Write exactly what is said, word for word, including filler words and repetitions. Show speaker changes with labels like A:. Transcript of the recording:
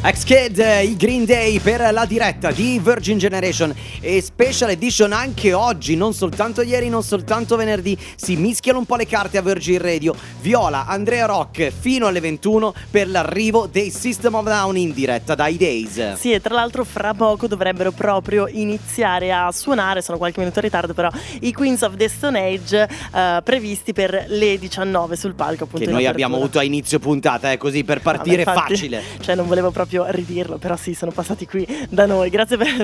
A: X-Kid, i Green Day per la diretta di Virgin Generation e Special Edition anche oggi, non soltanto ieri, non soltanto venerdì. Si mischiano un po' le carte a Virgin Radio. Viola, Andrea Rock fino alle ventuno per l'arrivo dei System of a Down in diretta dai Days.
B: Sì, e tra l'altro fra poco dovrebbero proprio iniziare a suonare, sono qualche minuto in ritardo però, i Queens of the Stone Age eh, previsti per le diciannove sul palco, appunto,
A: che noi abbiamo avuto a inizio puntata, eh, così per partire.
B: Vabbè, infatti,
A: facile.
B: Cioè non volevo proprio ridirlo, però sì, sono passati qui da noi. Grazie per